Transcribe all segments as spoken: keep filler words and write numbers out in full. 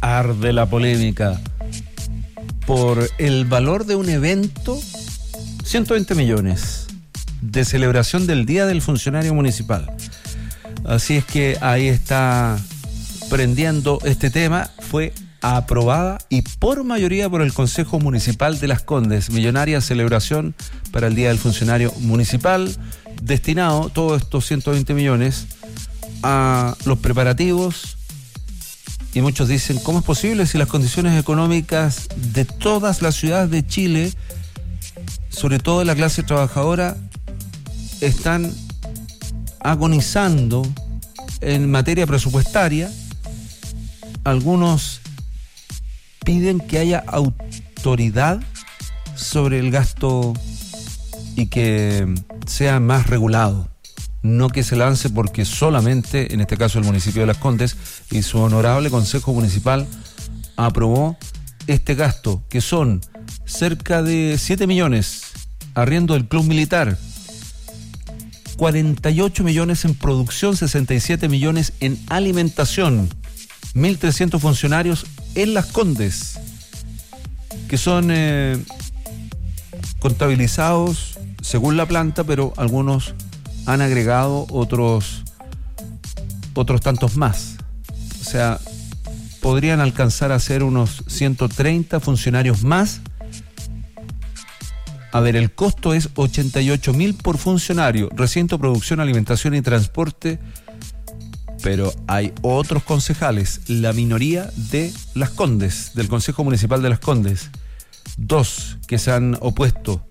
arde la polémica por el valor de un evento, ciento veinte millones, de celebración del Día del Funcionario Municipal. Así es que ahí está prendiendo este tema. Fue aprobada y por mayoría por el Consejo Municipal de Las Condes. Millonaria celebración para el Día del Funcionario Municipal, destinado todos estos ciento veinte millones a los preparativos. Y muchos dicen, ¿cómo es posible si las condiciones económicas de todas las ciudades de Chile, sobre todo de la clase trabajadora, están agonizando en materia presupuestaria? Algunos piden que haya autoridad sobre el gasto y que sea más regulado, no que se lance porque solamente, en este caso el municipio de Las Condes y su honorable Consejo Municipal aprobó este gasto, que son cerca de siete millones arriendo del Club Militar, cuarenta y ocho millones en producción, sesenta y siete millones en alimentación, mil trescientos funcionarios en Las Condes, que son eh, contabilizados según la planta, pero algunos han agregado otros otros tantos más. O sea, podrían alcanzar a ser unos ciento treinta funcionarios más. A ver, el costo es ochenta y ocho mil por funcionario, recinto, producción, alimentación y transporte. Pero hay otros concejales, la minoría de Las Condes, del Consejo Municipal de Las Condes, dos que se han opuesto.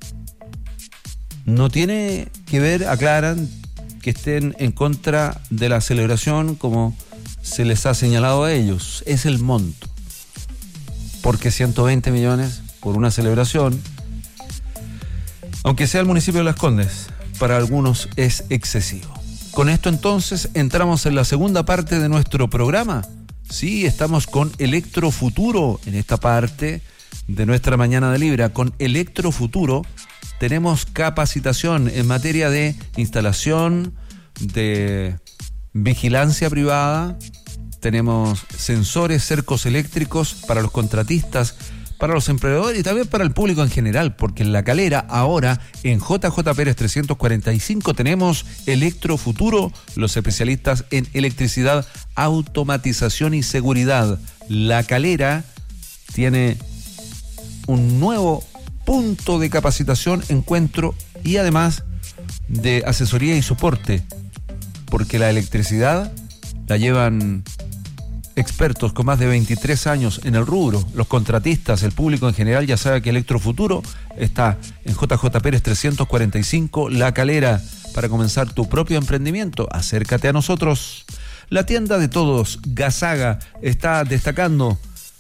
No tiene que ver, aclaran, que estén en contra de la celebración como se les ha señalado a ellos. Es el monto. Porque ciento veinte millones por una celebración, aunque sea el municipio de Las Condes, para algunos es excesivo. Con esto entonces entramos en la segunda parte de nuestro programa. Sí, estamos con Electrofuturo en esta parte de nuestra Mañana de Libra. Con Electrofuturo tenemos capacitación en materia de instalación, de vigilancia privada, tenemos sensores, cercos eléctricos para los contratistas, para los emprendedores y también para el público en general, porque en La Calera, ahora en J J Pérez trescientos cuarenta y cinco, tenemos Electrofuturo, los especialistas en electricidad, automatización y seguridad. La Calera tiene un nuevo punto de capacitación, encuentro y además de asesoría y soporte, porque la electricidad la llevan expertos con más de veintitrés años en el rubro. Los contratistas, el público en general ya sabe que Electrofuturo está en J J Pérez trescientos cuarenta y cinco, La Calera. Para comenzar tu propio emprendimiento, acércate a nosotros. La tienda de todos, Gasaga, está destacando.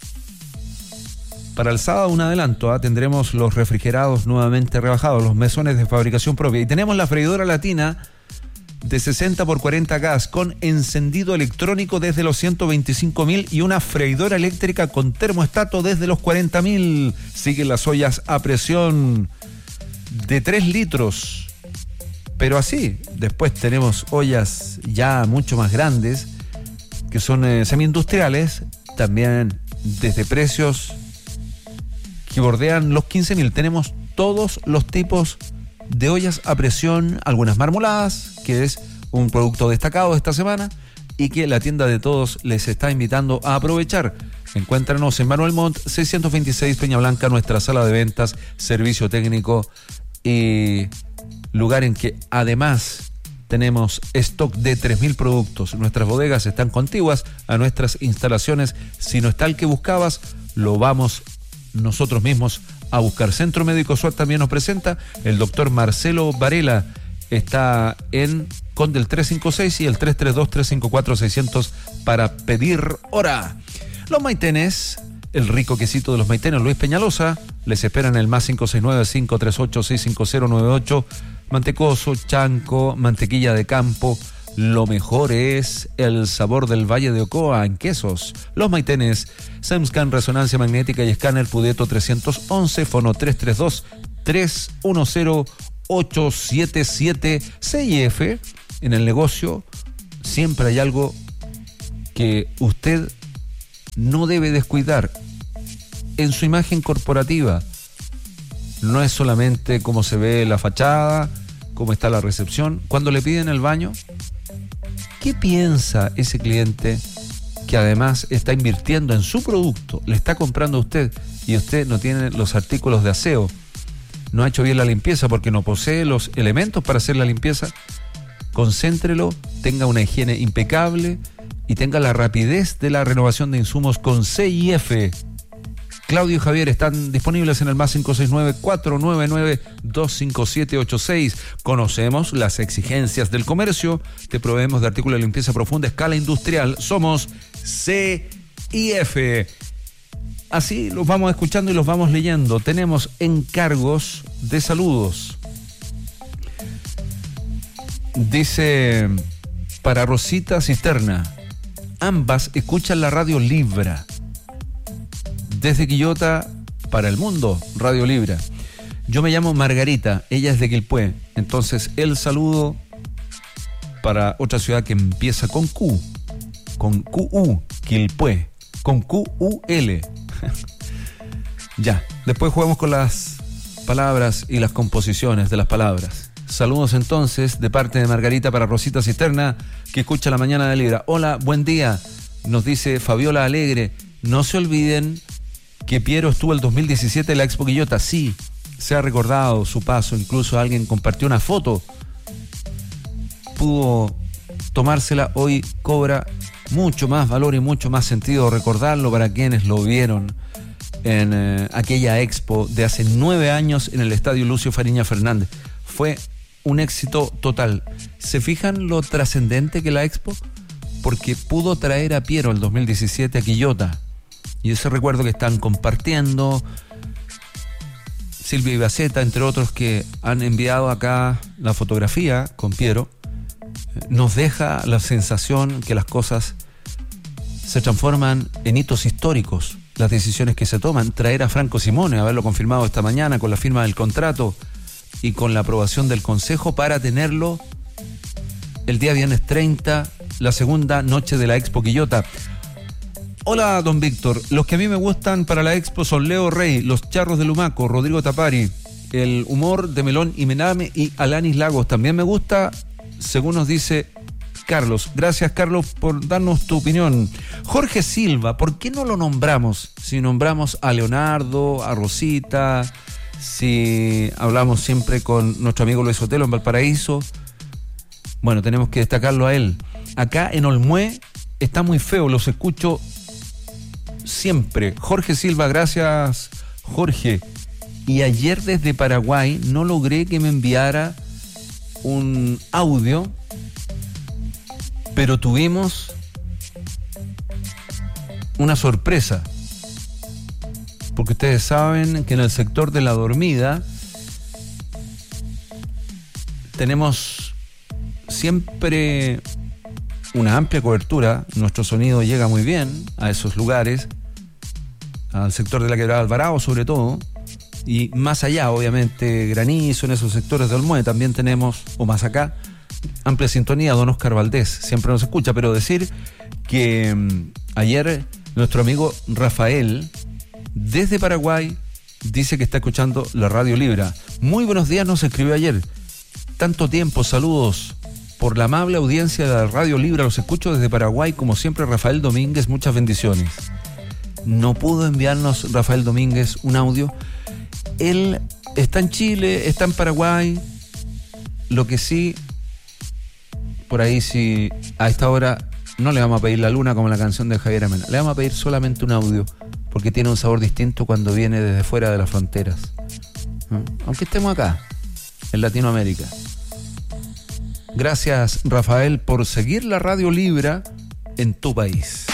Para el sábado, un adelanto, ¿eh? Tendremos los refrigerados nuevamente rebajados, los mesones de fabricación propia. Y tenemos la freidora latina de sesenta por cuarenta gas con encendido electrónico desde los ciento veinticinco mil y una freidora eléctrica con termostato desde los cuarenta mil. Siguen las ollas a presión de tres litros. Pero así, después tenemos ollas ya mucho más grandes, que son eh, semi-industriales, también desde precios que bordean los quince mil. Tenemos todos los tipos de ollas a presión, algunas marmoladas, que es un producto destacado esta semana y que la tienda de todos les está invitando a aprovechar. Encuéntranos en Manuel Montt seiscientos veintiséis, Peña Blanca, nuestra sala de ventas, servicio técnico y lugar en que además tenemos stock de tres mil productos. Nuestras bodegas están contiguas a nuestras instalaciones. Si no está el que buscabas, lo vamos nosotros mismos a buscar. Centro Médico Suárez también nos presenta. El doctor Marcelo Varela está en Conde el trescientos cincuenta y seis y el tres tres dos, tres cinco cuatro, seiscientos para pedir hora. Los maitenes, el rico quesito de los maitenes Luis Peñalosa, les esperan el más cinco seis nueve, cinco tres ocho, seis cinco cero nueve ocho. Mantecoso, chanco, mantequilla de campo. Lo mejor es el sabor del Valle de Ocoa en quesos. Los maitenes, SEMSCAN, resonancia magnética y escáner Pudeto trescientos once, fono tres tres dos, tres uno cero, ocho siete siete. C I F, en el negocio siempre hay algo que usted no debe descuidar en su imagen corporativa. No es solamente cómo se ve la fachada, cómo está la recepción. Cuando le piden el baño, ¿qué piensa ese cliente que además está invirtiendo en su producto? Le está comprando a usted y usted no tiene los artículos de aseo. No ha hecho bien la limpieza porque no posee los elementos para hacer la limpieza. Concéntrelo, tenga una higiene impecable y tenga la rapidez de la renovación de insumos con C I F. Claudio y Javier están disponibles en el más cinco seis nueve, cuatro nueve nueve, dos cinco siete ocho seis. Conocemos las exigencias del comercio. Te proveemos de artículos de limpieza profunda a escala industrial. Somos C I F. Así los vamos escuchando y los vamos leyendo. Tenemos encargos de saludos. Dice, para Rosita Cisterna, ambas escuchan la Radio Libra. Desde Quillota para el mundo, Radio Libra. Yo me llamo Margarita, ella es de Quilpué. Entonces, el saludo para otra ciudad que empieza con Q, con Q U, Quilpué, con Q U L. Ya, después jugamos con las palabras y las composiciones de las palabras. Saludos entonces de parte de Margarita para Rosita Cisterna, que escucha la mañana de Libra. Hola, buen día, nos dice Fabiola Alegre. No se olviden que Piero estuvo el dos mil diecisiete en la Expo Quillota. Sí, se ha recordado su paso, incluso alguien compartió una foto, pudo tomársela. Hoy cobra mucho más valor y mucho más sentido recordarlo para quienes lo vieron en eh, aquella Expo de hace nueve años en el Estadio Lucio Fariña Fernández. Fue un éxito total. ¿Se fijan lo trascendente que la Expo? Porque pudo traer a Piero el dos mil diecisiete a Quillota. Y ese recuerdo que están compartiendo Silvia y Baceta, entre otros, que han enviado acá la fotografía con Piero, nos deja la sensación que las cosas se transforman en hitos históricos. Las decisiones que se toman, traer a Franco Simone, haberlo confirmado esta mañana con la firma del contrato y con la aprobación del Consejo para tenerlo el día viernes treinta, la segunda noche de la Expo Quillota. Hola, don Víctor. Los que a mí me gustan para la Expo son Leo Rey, Los Charros de Lumaco, Rodrigo Tapari, El Humor de Melón y Mename y Alanis Lagos. También me gusta, según nos dice Carlos. Gracias, Carlos, por darnos tu opinión. Jorge Silva, ¿por qué no lo nombramos? Si nombramos a Leonardo, a Rosita, si hablamos siempre con nuestro amigo Luis Otelo en Valparaíso. Bueno, tenemos que destacarlo a él. Acá en Olmué está muy feo, los escucho siempre. Jorge Silva, gracias, Jorge. Y ayer desde Paraguay no logré que me enviara un audio, pero tuvimos una sorpresa, porque ustedes saben que en el sector de la dormida tenemos siempre una amplia cobertura. Nuestro sonido llega muy bien a esos lugares, al sector de la Quebrada Alvarado sobre todo, y más allá, obviamente, Granizo, en esos sectores de Olmué también tenemos, o más acá, amplia sintonía. Don Oscar Valdés siempre nos escucha, pero decir que mmm, ayer nuestro amigo Rafael, desde Paraguay, dice que está escuchando la Radio Libra. Muy buenos días, nos escribió ayer. Tanto tiempo, saludos por la amable audiencia de la Radio Libra, los escucho desde Paraguay, como siempre, Rafael Domínguez, muchas bendiciones. No pudo enviarnos Rafael Domínguez un audio. Él está en Chile, está en Paraguay. Lo que sí, por ahí sí, a esta hora no le vamos a pedir la luna como la canción de Javier Amena. Le vamos a pedir solamente un audio, porque tiene un sabor distinto cuando viene desde fuera de las fronteras. ¿no? Aunque estemos acá, en Latinoamérica. Gracias, Rafael, por seguir la Radio Libra en tu país.